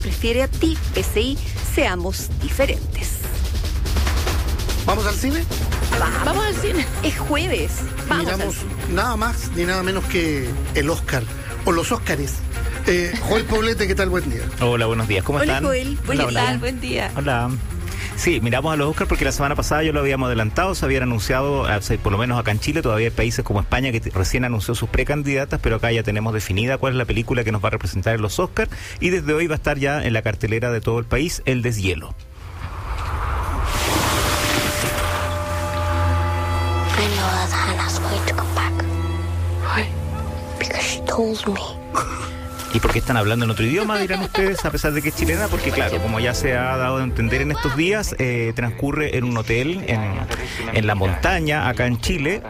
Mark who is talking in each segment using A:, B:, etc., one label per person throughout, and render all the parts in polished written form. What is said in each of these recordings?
A: prefiere a ti. PSI, seamos diferentes.
B: ¿Vamos al cine?
A: Vamos al cine. Es jueves. Vamos
B: Miramos
A: al cine.
B: nada más ni nada menos que el Oscar, o los Óscares. Joel Poblete, ¿qué tal? Buen día.
C: Hola, buenos días. ¿Cómo
A: Hola,
C: están?
A: Joel.
C: Hola,
A: Buen día. Buen día.
C: Hola. Sí, miramos a los Oscars porque la semana pasada yo lo habíamos adelantado, se habían anunciado, por lo menos acá en Chile, todavía hay países como España que recién anunció sus precandidatas, pero acá ya tenemos definida cuál es la película que nos va a representar en los Oscars, y desde hoy va a estar ya en la cartelera de todo el país, El Deshielo.
D: I know that Hannah's going to come back. Why? Because she told me.
C: ¿Y por qué están hablando en otro idioma, dirán ustedes, a pesar de que es chilena? Porque claro, como ya se ha dado a entender en estos días, transcurre en un hotel en la montaña, acá en Chile,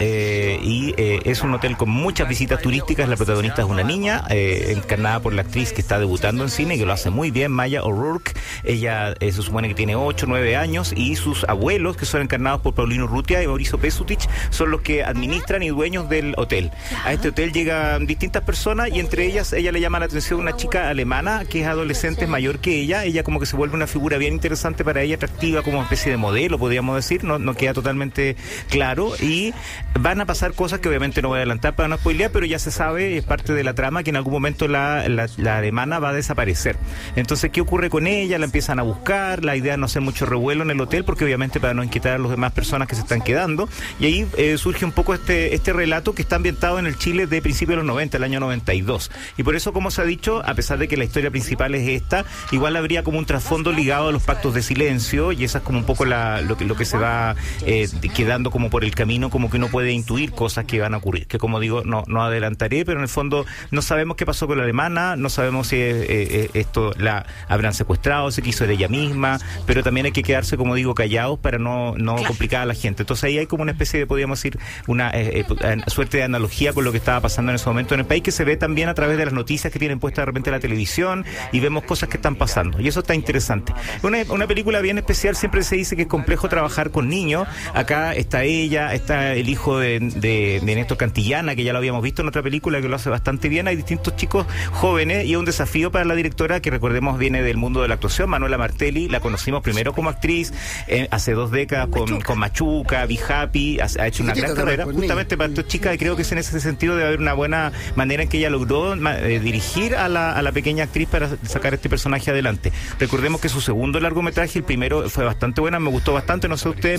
C: y es un hotel con muchas visitas turísticas. La protagonista es una niña, encarnada por la actriz que está debutando en cine, que lo hace muy bien, Maya O'Rourke. Ella se supone que tiene 8 o 9 años, y sus abuelos, que son encarnados por Paulino Urrutia y Mauricio Pesutich, son los que administran y dueños del hotel. A este hotel llegan distintas personas, y entre ellas, ella le llama la atención una chica alemana que es adolescente, es mayor que ella como que se vuelve una figura bien interesante para ella, atractiva, como una especie de modelo, podríamos decir, no queda totalmente claro, y van a pasar cosas que obviamente no voy a adelantar para no spoilear, pero ya se sabe, es parte de la trama, que en algún momento la alemana va a desaparecer. Entonces, ¿qué ocurre con ella? La empiezan a buscar, la idea es no hacer mucho revuelo en el hotel, porque obviamente para no inquietar a las demás personas que se están quedando, y ahí surge un poco este relato que está ambientado en el Chile de principios de los 90, el año 92, y por eso, como se ha dicho, a pesar de que la historia principal es esta, igual habría como un trasfondo ligado a los pactos de silencio, y esa es como un poco lo que se va quedando como por el camino, como que uno puede intuir cosas que van a ocurrir, que como digo, no adelantaré, pero en el fondo no sabemos qué pasó con la alemana, no sabemos si esto la habrán secuestrado, si quiso ella misma, pero también hay que quedarse, como digo, callados para no complicar a la gente. Entonces ahí hay como una especie de, podríamos decir, una suerte de analogía con lo que estaba pasando en ese momento en el país, que se ve también a través de las noticias que tienen puestas de repente la televisión, y vemos cosas que están pasando, y eso está interesante. Una película bien especial. Siempre se dice que es complejo trabajar con niños. Acá está ella, está el hijo de Néstor Cantillana, que ya lo habíamos visto en otra película, que lo hace bastante bien. Hay distintos chicos jóvenes, y es un desafío para la directora, que recordemos viene del mundo de la actuación, Manuela Martelli. La conocimos primero como actriz hace 2 décadas con Machuca, Be Happy, ha hecho una gran carrera justamente para esta chica, y creo que es en ese sentido de haber una buena manera en que ella logró dirigir a la pequeña actriz para sacar este personaje adelante. Recordemos que su segundo largometraje, el primero, fue bastante buena, me gustó bastante, no sé ustedes,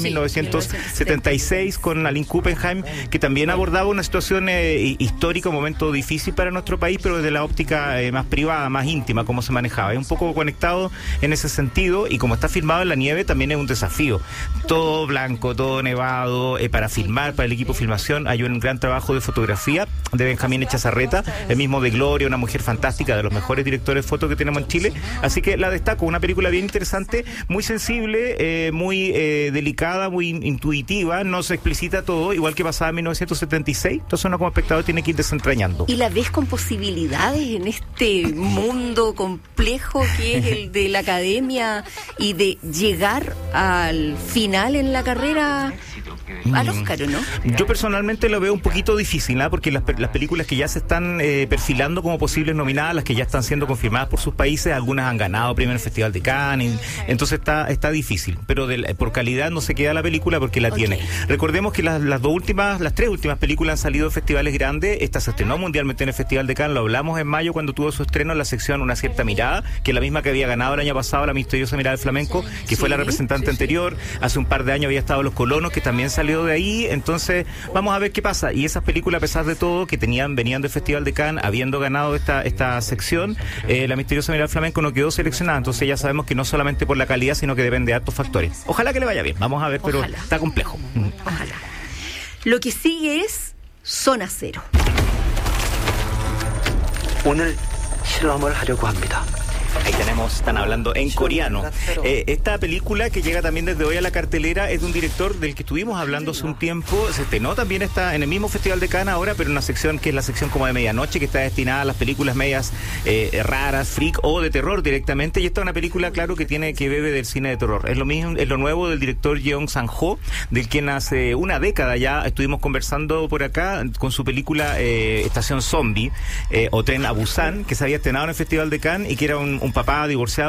C: 1976, con Aline Kuppenheim, que también abordaba una situación histórica, un momento difícil para nuestro país, pero desde la óptica más privada, más íntima, cómo se manejaba. Es un poco conectado en ese sentido, y como está filmado en la nieve, también es un desafío. Todo blanco, todo nevado, para filmar, para el equipo de filmación, hay un gran trabajo de fotografía de Benjamín Echazarreta, el mismo de Gloria, una mujer fantástica, de los mejores directores de foto que tenemos en Chile, así que la destaco. Una película bien interesante, muy sensible, muy delicada, muy intuitiva, no se explicita todo, igual que pasaba en 1976, entonces uno como espectador tiene que ir desentrañando.
A: ¿Y la ves con posibilidades en este mundo complejo que es el de la academia, y de llegar al final en la carrera al Oscar, o no?
C: Yo personalmente lo veo un poquito difícil, ¿no? Porque las películas que ya se están perfilando como posibles nominadas, las que ya están siendo confirmadas por sus países, algunas han ganado primero el Festival de Cannes, entonces está difícil, pero por calidad no se queda la película, porque la tiene. Recordemos que las 3 últimas películas han salido de festivales grandes. Esta se estrenó mundialmente en el Festival de Cannes, lo hablamos en mayo cuando tuvo su estreno en la sección Una cierta mirada, que es la misma que había ganado el año pasado La misteriosa mirada del flamenco, que fue la representante anterior. Hace un par de años había estado Los colonos, que también salió de ahí. Entonces vamos a ver qué pasa, y esas películas, a pesar de todo, que venían del Festival de Cannes habiendo ganado esta sección, La misteriosa mirada del flamenco no quedó seleccionada. Entonces ya sabemos que no solamente por la calidad, sino que depende de hartos factores. Ojalá que le vaya bien, vamos a ver. Ojalá. Pero está complejo.
A: Ojalá. Lo que sigue es Zona Cero.
E: 오늘 실험을 하려고 합니다.
C: Ahí están hablando en coreano. Esta película, que llega también desde hoy a la cartelera, es de un director del que estuvimos hablando hace un tiempo. Se estrenó también, está en el mismo Festival de Cannes ahora, pero en una sección que es la sección como de medianoche, que está destinada a las películas medias raras, freak o de terror directamente. Y esta es una película, claro, que bebe del cine de terror. Es lo nuevo del director Jeong Sang-ho, del quien hace una década ya estuvimos conversando por acá con su película Estación Zombie, o Tren a Busan, que se había estrenado en el Festival de Cannes, y que era un papá divorciado